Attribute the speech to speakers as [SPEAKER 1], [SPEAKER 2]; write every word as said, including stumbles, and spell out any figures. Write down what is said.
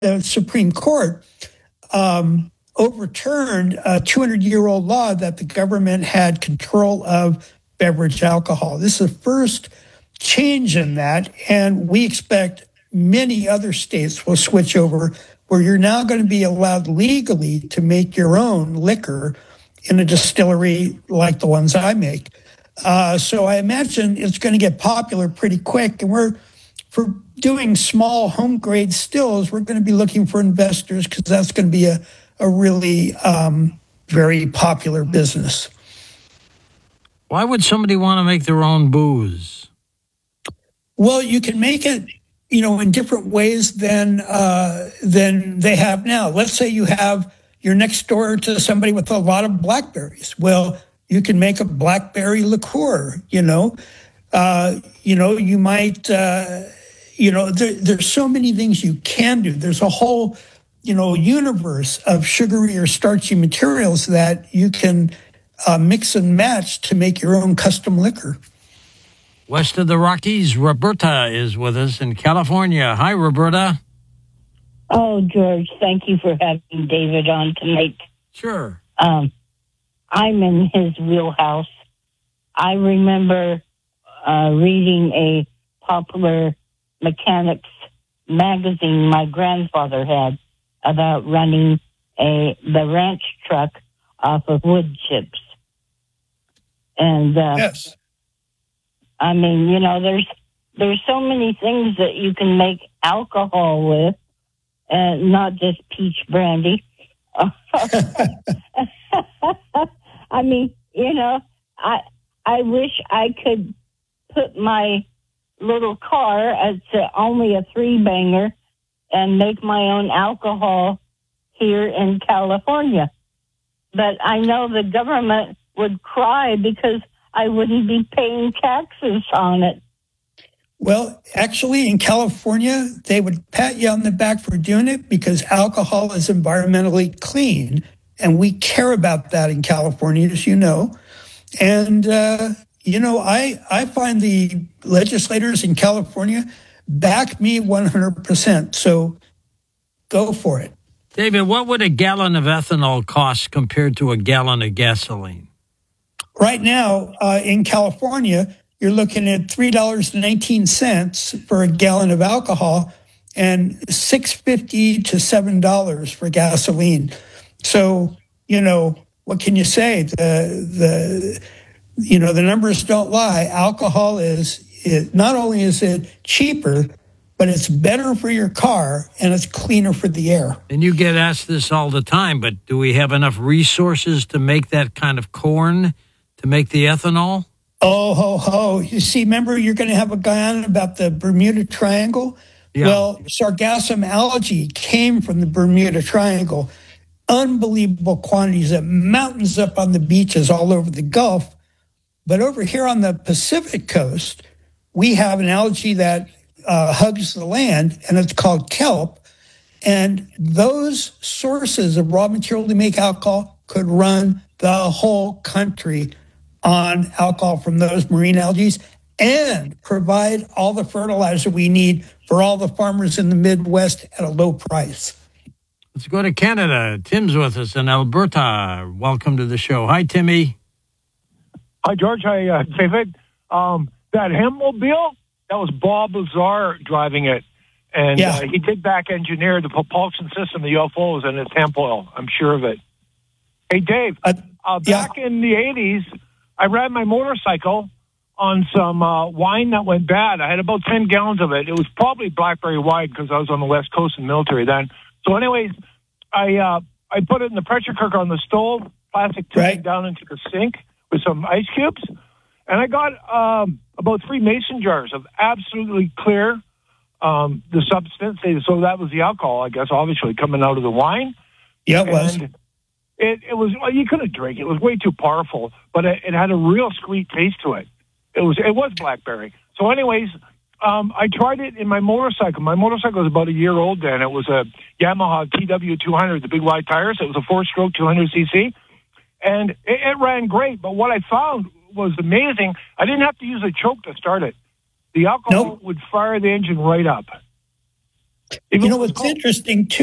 [SPEAKER 1] the Supreme Court um, overturned a two hundred year old law that the government had control of beverage alcohol. This is the first change in that, and we expect many other states will switch over where you're now going to be allowed legally to make your own liquor in a distillery like the ones I make. Uh, so I imagine it's going to get popular pretty quick, and we're for doing small home grade stills, we're going to be looking for investors because that's going to be a, a really um, very popular business.
[SPEAKER 2] Why would somebody want to make their own booze?
[SPEAKER 1] Well, you can make it, you know, in different ways than uh, than they have now. Let's say you have you're next door to somebody with a lot of blackberries. Well, you can make a blackberry liqueur. You know, uh, you know, you might, uh, you know, there, there's so many things you can do. There's a whole, you know, universe of sugary or starchy materials that you can uh, mix and match to make your own custom liquor.
[SPEAKER 2] West of the Rockies, Roberta is with us in California. Hi, Roberta.
[SPEAKER 3] Oh, George, thank you for having David on tonight.
[SPEAKER 2] Sure.
[SPEAKER 3] Um, I'm in his wheelhouse. I remember uh, reading a popular mechanics magazine my grandfather had about running a the ranch truck off of wood chips. And uh,
[SPEAKER 1] yes.
[SPEAKER 3] I mean, you know, there's there's so many things that you can make alcohol with, and not just peach brandy. I mean, you know, I I wish I could put my little car, it's uh, only a three banger, and make my own alcohol here in California. But I know the government would cry because I wouldn't be paying taxes on it.
[SPEAKER 1] Well, actually, in California, they would pat you on the back for doing it because alcohol is environmentally clean. And we care about that in California, as you know. And, uh, you know, I, I find the legislators in California back me one hundred percent. So go for it.
[SPEAKER 2] David, what would a gallon of ethanol cost compared to a gallon of gasoline?
[SPEAKER 1] Right now, uh, in California, you're looking at three dollars and nineteen cents for a gallon of alcohol and six dollars and fifty cents to seven dollars for gasoline. So, you know, what can you say? The, the you know, the numbers don't lie. Alcohol is, it, not only is it cheaper, but it's better for your car and it's cleaner for the air.
[SPEAKER 2] And you get asked this all the time, but do we have enough resources to make that kind of corn to make the ethanol?
[SPEAKER 1] Oh, ho, ho. You see, remember, you're going to have a guy on about the Bermuda Triangle? Yeah. Well, sargassum algae came from the Bermuda Triangle. Unbelievable quantities of mountains up on the beaches all over the Gulf. But over here on the Pacific coast, we have an algae that uh, hugs the land, and it's called kelp. And those sources of raw material to make alcohol could run the whole country on alcohol from those marine algae and provide all the fertilizer we need for all the farmers in the Midwest at a low price.
[SPEAKER 2] Let's go to Canada. Tim's with us in Alberta. Welcome to the show. Hi, Timmy.
[SPEAKER 4] Hi, George. Hi, uh, David. Um, that Hempmobile, that was Bob Lazar driving it. And yeah. uh, he did back engineer the propulsion system, the U F Os, and it's hemp oil. I'm sure of it. Hey, Dave, uh, uh, back yeah. in the eighties, I ran my motorcycle on some uh, wine that went bad. I had about ten gallons of it. It was probably blackberry wine because I was on the West Coast in the military then. So anyways, I uh, I put it in the pressure cooker on the stove, plastic tubing right. down into the sink with some ice cubes. And I got um, about three mason jars of absolutely clear, um, the substance. So that was the alcohol, I guess, obviously, coming out of the wine.
[SPEAKER 1] Yeah, it was.
[SPEAKER 4] And It, it was, well, you couldn't drink it. It was way too powerful, but it, it had a real sweet taste to it. It was, it was blackberry. So anyways, um, I tried it in my motorcycle. My motorcycle was about a year old then. It was a Yamaha T W two hundred, the big wide tires. It was a four stroke two hundred c c. And it, it ran great. But what I found was amazing. I didn't have to use a choke to start it. The alcohol nope. would fire the engine right up. Even
[SPEAKER 1] You know
[SPEAKER 4] when it was
[SPEAKER 1] what's
[SPEAKER 4] cold.
[SPEAKER 1] interesting too?